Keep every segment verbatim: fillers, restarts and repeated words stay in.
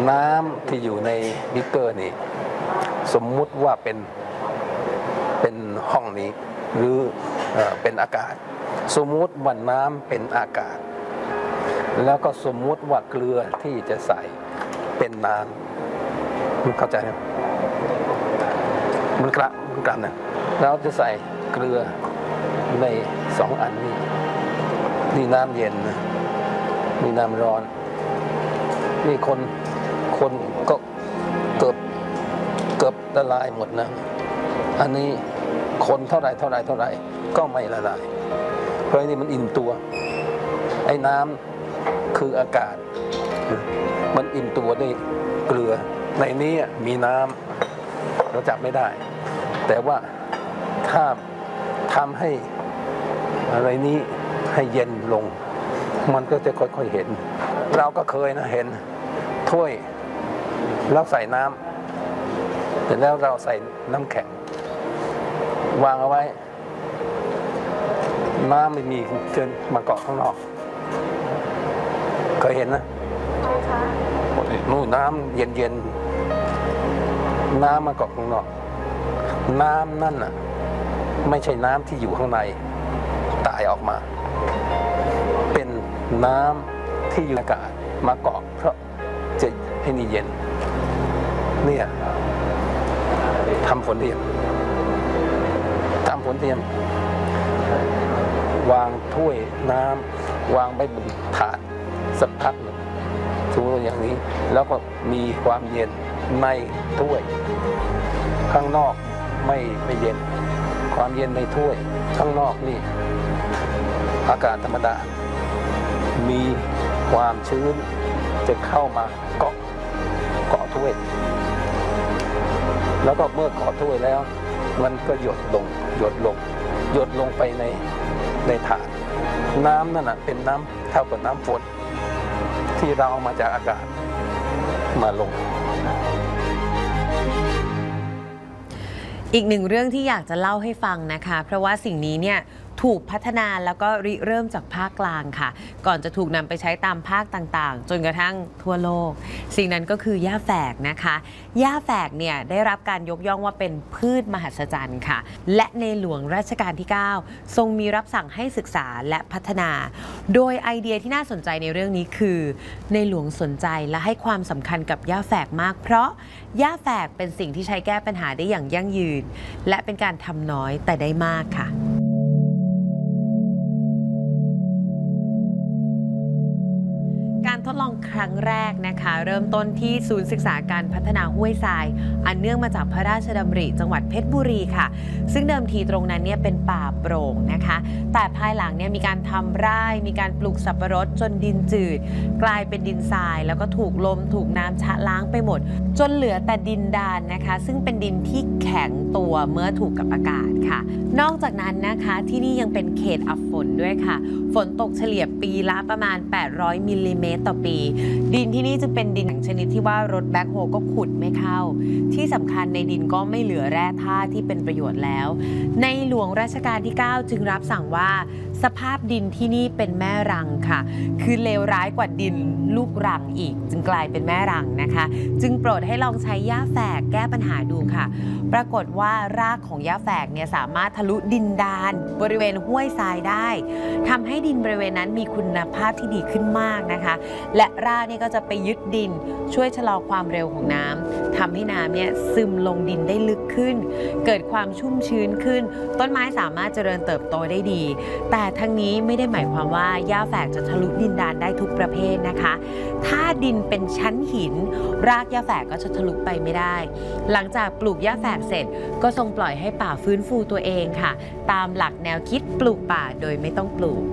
น้ำที่อยู่ในบิ๊กเกอร์นี่สมมุติว่าเป็นเป็นห้องนี้หรือเอ่อเป็นอากาศสมมุติว่าน้ำเป็นอากาศแล้วก็สมมุติว่าเกลือที่จะใส่เป็นน้ำเข้าใจไหมมันกระมันกระนะเราจะใส่เกลือในสองอันนี้นี่น้ำเย็นนะนี่น้ำร้อนนี่คนคนก็เกือบเกือบละลายหมดนะอันนี้คนเท่าไรเท่าไรเท่าไรก็ไม่ละลายเพราะนี่มันอิ่มตัวไอ้น้ำคืออากาศมันอิ่มตัวด้วยเกลือในนี้มีน้ำเราจับไม่ได้แต่ว่าถ้าทำให้อะไรนี้ให้เย็นลงมันก็จะค่อยๆเห็นเราก็เคยนะเห็นถ้วยเราใส่น้ำเสร็จแล้วเราใส่น้ำแข็งวางเอาไว้น้ำไม่มีจนมาเกาะข้างนอกเคยเห็นนะนู่นน้ำเย็นๆน้ำมาเกาะข้างนอกน้ำนั่นน่ะไม่ใช่น้ำที่อยู่ข้างในตายออกมาเป็นน้ำที่อยู่ในอากาศมาเกาะเพราะจะให้นี่เย็นเนี่ยทำฝนเทียมทำฝนเทียมวางถ้วยน้ำวางไว้บนถาดสักพักหนึ่งสมมติอย่างนี้แล้วก็มีความเย็นในถ้วยข้างนอกไม่ไม่เย็นความเย็นในถ้วยข้างนอกนี่อากาศธรรมดามีความชื้นจะเข้ามาเกาะเกาะถ้วยแล้วก็เมื่อเกาะถ้วยแล้วมันก็หยดลงหยดลงหยดลงไปในในถาดน้ำนั่นน่ะเป็นน้ำเท่ากับน้ำฝนที่เราเอามาจากอากาศมาลงอีกหนึ่งเรื่องที่อยากจะเล่าให้ฟังนะคะเพราะว่าสิ่งนี้เนี่ยถูกพัฒนาแล้วก็ริเริ่มจากภาคกลางค่ะก่อนจะถูกนำไปใช้ตามภาคต่างๆจนกระทั่งทั่วโลกสิ่งนั้นก็คือหญ้าแฝกนะคะหญ้าแฝกเนี่ยได้รับการยกย่องว่าเป็นพืชมหัศจรรย์ค่ะและในหลวงรัชกาลที่เก้าทรงมีรับสั่งให้ศึกษาและพัฒนาโดยไอเดียที่น่าสนใจในเรื่องนี้คือในหลวงสนใจและให้ความสำคัญกับหญ้าแฝกมากเพราะหญ้าแฝกเป็นสิ่งที่ใช้แก้ปัญหาได้อย่างยั่งยืนและเป็นการทำน้อยแต่ได้มากค่ะการทดลองครั้งแรกนะคะเริ่มต้นที่ศูนย์ศึกษาการพัฒนาห้วยทรายอันเนื่องมาจากพระราชดำริจังหวัดเพชรบุรีค่ะซึ่งเดิมทีตรงนั้นเนี่ยเป็นป่าโปร่งนะคะแต่ภายหลังเนี่ยมีการทำไร่มีการปลูกสับปะรดจนดินจืดกลายเป็นดินทรายแล้วก็ถูกลมถูกน้ำชะล้างไปหมดจนเหลือแต่ดินดานนะคะซึ่งเป็นดินที่แข็งตัวเมื่อถูกกับอากาศค่ะนอกจากนั้นนะคะที่นี่ยังเป็นเขตอับฝนด้วยค่ะฝนตกเฉลี่ยปีละประมาณแปดร้อยมิลลิเมตรต่อปีดินที่นี่จะเป็นดินชนิดที่ว่ารถแบ็คโฮก็ขุดไม่เข้าที่สำคัญในดินก็ไม่เหลือแร่ธาตุที่เป็นประโยชน์แล้วในหลวงรัชกาลที่เก้าจึงรับสั่งว่าสภาพดินที่นี่เป็นแม่รังค่ะคือเลวร้ายกว่าดินลูกรังอีกจึงกลายเป็นแม่รังนะคะจึงโปรดให้ลองใช้หญ้าแฝกแก้ปัญหาดูค่ะปรากฏว่ารากของหญ้าแฝกเนี่ยสามารถทะลุดินดานบริเวณห้วยทรายได้ทำให้ดินบริเวณนั้นมีคุณภาพที่ดีขึ้นมากนะคะและรากนี่ก็จะไปยึดดินช่วยชะลอความเร็วของน้ำทำให้น้ำเนี่ยซึมลงดินได้ลึกขึ้นเกิดความชุ่มชื้นขึ้นต้นไม้สามารถเจริญเติบโตได้ดีแต่ทั้งนี้ไม่ได้หมายความว่าหญ้าแฝกจะทะลุดินดานได้ทุกประเภทนะคะถ้าดินเป็นชั้นหินรากหญ้าแฝกก็จะทะลุไปไม่ได้หลังจากปลูกหญ้าแฝกเสร็จก็ทรงปล่อยให้ป่าฟื้นฟูตัวเองค่ะตามหลักแนวคิดปลูกป่าโดยไม่ต้องปลูก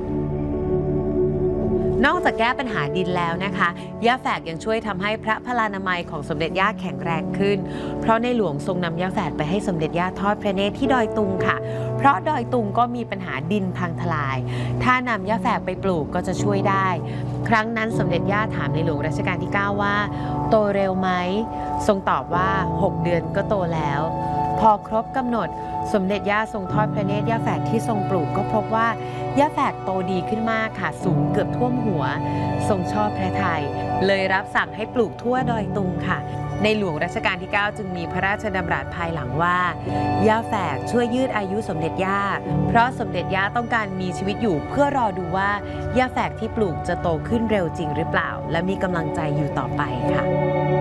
นอกจากแก้ปัญหาดินแล้วนะคะหญ้าแฝกยังช่วยทำให้พระพลานามัยของสมเด็จย่าแข็งแรงขึ้นเพราะในหลวงทรงนำหญ้าแฝกไปให้สมเด็จย่าทอดพระเนตรที่ดอยตุงค่ะเพราะดอยตุงก็มีปัญหาดินพังทลายถ้านำหญ้าแฝกไปปลูกก็จะช่วยได้ครั้งนั้นสมเด็จย่าถามในหลวงรัชกาลที่เก้าว่าโตเร็วไหมทรงตอบว่าหกเดือนก็โตแล้วพอครบกำหนดสมเด็จย่าทรงทอดพระเนตรย่าแฝกที่ทรงปลูกก็พบว่าย่าแฝกโตดีขึ้นมากค่ะสูงเกือบท่วมหัวทรงชอบพระทัยเลยรับสั่งให้ปลูกทั่วดอยตุงค่ะในหลวงรัชกาลที่ เก้า จึงมีพระราชดำรัสภายหลังว่าย่าแฝกช่วยยืดอายุสมเด็จย่าเพราะสมเด็จย่าต้องการมีชีวิตอยู่เพื่อรอดูว่าย่าแฝกที่ปลูกจะโตขึ้นเร็วจริงหรือเปล่าและมีกำลังใจอยู่ต่อไปค่ะ